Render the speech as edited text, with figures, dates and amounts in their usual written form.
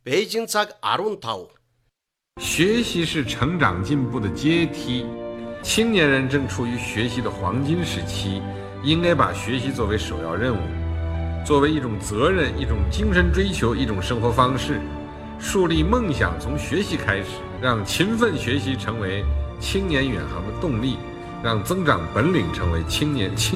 베이징착 아론타우。 学习是成长进步的阶梯，青年人正处于学习的黄金时期，应该把学习作为首要任务，作为一种责任、一种精神追求、一种生活方式。树立梦想从学习开始，让勤奋学习成为青年远航的动力，让增长本领成为青